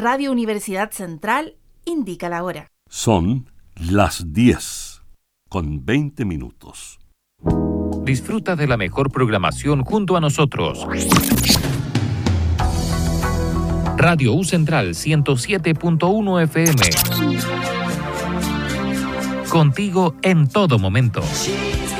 Radio Universidad Central indica la hora. Son las 10:20. Disfruta de la mejor programación junto a nosotros. Radio U Central 107.1 FM. Contigo en todo momento.